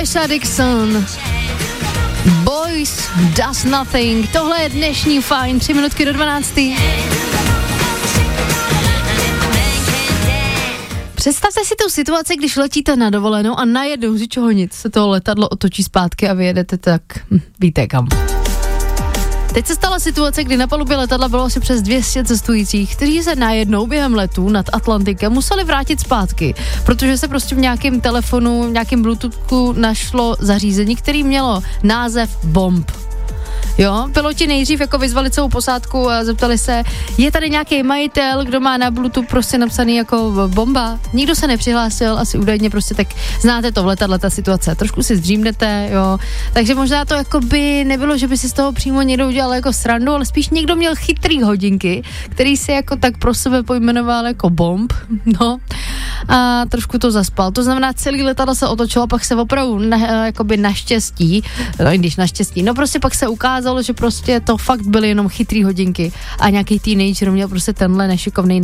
Alesha Dixon. Boys Does Nothing. Tohle je dnešní Fajn, 3 minutky do 12. Představte si tu situaci, když letíte na dovolenou a najednou z ničeho nic se to letadlo otočí zpátky a vyjedete tak, víte kam. Teď se stala situace, kdy na palubě letadla bylo asi přes 200 cestujících, kteří se najednou během letu nad Atlantikem museli vrátit zpátky, protože se prostě v nějakém telefonu, v nějakém Bluetoothu našlo zařízení, který mělo název bomb. Jo, piloti nejdřív jako vyzvali celou posádku a zeptali se, je tady nějaký majitel, kdo má na Bluetooth prostě napsaný jako bomba? Nikdo se nepřihlásil, asi údajně prostě tak znáte to v letadle, ta situace, trošku si zdřímnete, jo, takže možná to jako by nebylo, že by si z toho přímo někdo udělal jako srandu, ale spíš někdo měl chytrý hodinky, který si jako tak pro sebe pojmenoval jako bomb, no, a trošku to zaspal, to znamená celý letadlo se otočilo, pak se opravdu jakoby naštěstí, no i když naštěstí, no prostě pak se ukázalo, že prostě to fakt byly jenom chytrý hodinky a nějaký teenager měl prostě tenhle nešikovnej